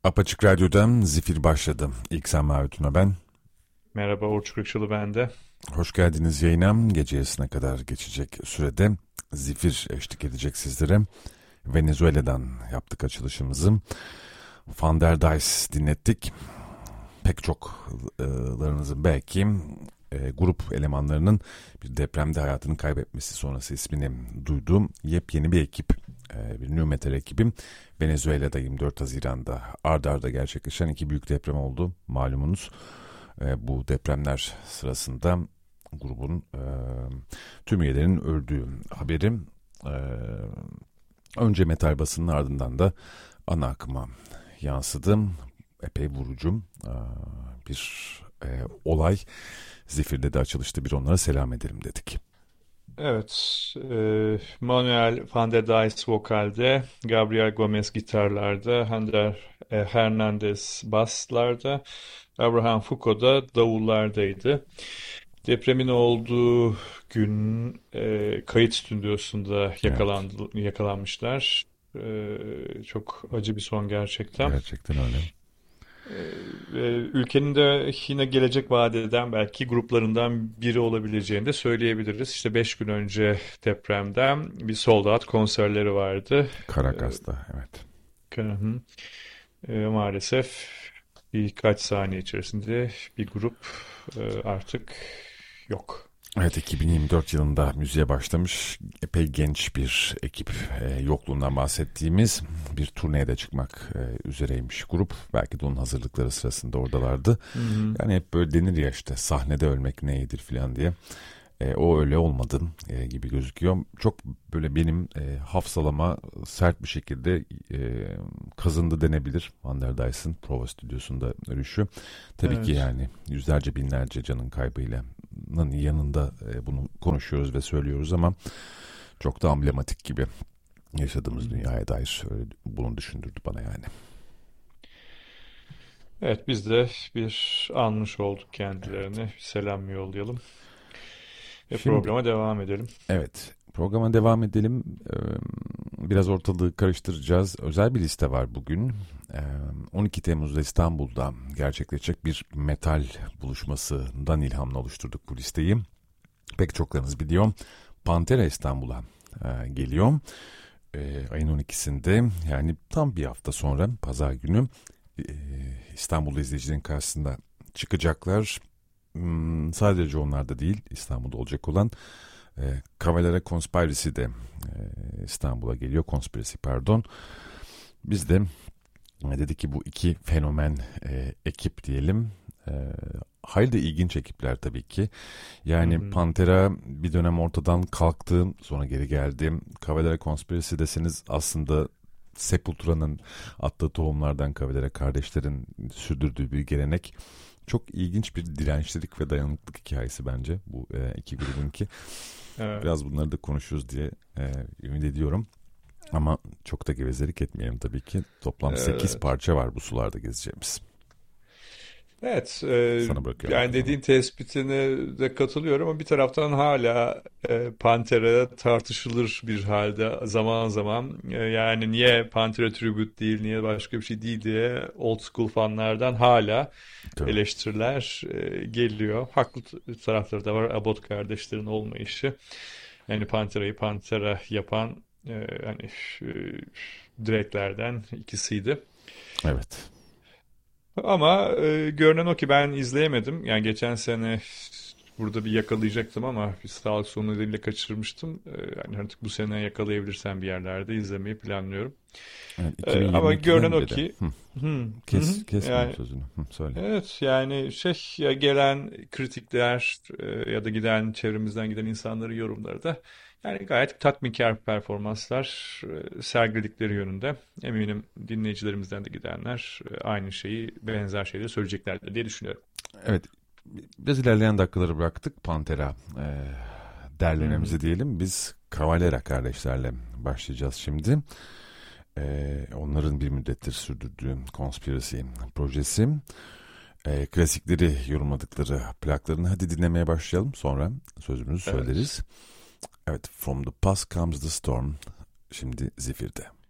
Apaçık Radyo'dan Zifir başladı. İlk sen Mavi Tuna ben. Merhaba Orçun Kırıkçılı ben de. Hoş geldiniz yayına. Gece yarısına kadar geçecek sürede Zifir eşlik edecek sizlere. Venezuela'dan yaptık açılışımızı. Van der Dijs dinlettik. Pek çoklarınızın belki grup elemanlarının bir depremde hayatını kaybetmesi sonrası ismini duyduğum yepyeni bir ekip. Bir nu metal ekibim. Venezuela'da 24 Haziran'da ard arda gerçekleşen iki büyük deprem oldu malumunuz. Bu depremler sırasında grubun tüm üyelerinin öldüğü haberi önce metal basının ardından da ana akıma yansıdı. Epey vurucu bir olay. Zifir'de de açılışta bir onlara selam edelim dedik. Evet, Manuel Van der Dijs vokalde, Gabriel Gomez gitarlarda, Hander Hernandez basslarda, Abraham Foucault da davullardaydı. Depremin olduğu gün kayıt stüdyosunda Evet, yakalanmışlar. Çok acı bir son gerçekten. gerçekten öyle. Ülkenin de yine gelecek vaat eden belki gruplarından biri olabileceğini de söyleyebiliriz. İşte 5 gün önce depremden bir sold out konserleri vardı. Caracas'ta, evet. Hı. Maalesef birkaç saniye içerisinde bir grup artık yok. Evet, 2024 yılında müziğe başlamış epey genç bir ekip, yokluğundan bahsettiğimiz bir turneye de çıkmak üzereymiş grup. Belki de onun hazırlıkları sırasında oradalardı. Hı hı. Yani hep böyle denir ya işte sahnede ölmek ne iyidir falan diye. O öyle olmadı gibi gözüküyor. Çok böyle benim hafsalama sert bir şekilde kazındı denebilir Van der Dijs'in prova stüdyosunda ölüşü. Tabii ki Evet. yani yüzlerce binlerce canın kaybıyla yanında bunu konuşuyoruz ve söylüyoruz ama çok da amblematik gibi Hı yaşadığımız hı. dünyaya dair bunu düşündürdü bana yani. Evet, biz de bir anmış olduk Evet. kendilerine. Bir selam yollayalım ve Şimdi programa devam edelim. evet, programa devam edelim. Biraz ortalığı karıştıracağız. Özel bir liste var bugün. 12 Temmuz'da İstanbul'da gerçekleşecek bir metal buluşmasından ilhamla oluşturduk bu listeyi. Pek çoklarınız biliyor. Pantera İstanbul'a geliyor. Ayın 12'sinde yani tam bir hafta sonra Pazar günü e, İstanbul'da izleyicilerin karşısında çıkacaklar. Sadece onlar da değil, İstanbul'da olacak olan Cavalera Conspiracy de İstanbul'a geliyor. Conspiracy pardon. Biz de dedik ki bu iki fenomen ekip diyelim. E, Hayli de ilginç ekipler tabii ki. Hı Yani hı. Pantera bir dönem ortadan kalktı, sonra geri geldi. Cavalera Conspiracy deseniz aslında Sepultura'nın attığı tohumlardan Cavalera kardeşlerin sürdürdüğü bir gelenek. Çok ilginç bir dirençlilik ve dayanıklılık hikayesi bence bu iki grubunki. Evet. Biraz bunları da konuşuruz diye ümit ediyorum. Ama çok da gevezelik etmeyelim tabii ki. Toplam 8 Evet. parça var bu sularda gezeceğimiz. Evet, Sana bırakıyorum yani mikrofonu. dediğin tespitine de katılıyorum ama bir taraftan hala Pantera tartışılır bir halde zaman zaman. Yani niye Pantera Tribute değil, niye başka bir şey değil diye old school fanlardan hala Tabii. eleştiriler geliyor. Haklı tarafları da var. Abbott kardeşlerin olmayışı. Yani Pantera'yı Pantera yapan hani direklerden ikisiydi. Evet. Ama görünen o ki ben izleyemedim. Yani geçen sene burada bir yakalayacaktım ama bir sağlık sorunu nedeniyle kaçırmıştım. Yani artık bu sene yakalayabilirsem bir yerlerde izlemeyi planlıyorum. Evet, Ama 2022'de görünen mi o dedi? ki hı, hı, hı. Kesmeyeyim Yani sözünü. Söyle. evet yani şey ya gelen kritikler ya da giden çevremizden giden insanların yorumları da yani gayet tatminkar performanslar sergiledikleri yönünde. Eminim dinleyicilerimizden de gidenler aynı şeyi benzer şeyleri söyleyeceklerdir diye düşünüyorum. Evet. Biraz ilerleyen dakikaları bıraktık. Pantera Hı hı. derlememizi diyelim. Biz Cavalera kardeşlerle başlayacağız şimdi. Onların bir müddettir sürdürdüğü Conspiracy projesi. Klasikleri yorumladıkları plaklarını hadi dinlemeye başlayalım. Sonra sözümüzü Evet. söyleriz. Evet, From the Past Comes the Storm. Şimdi Zifir'de.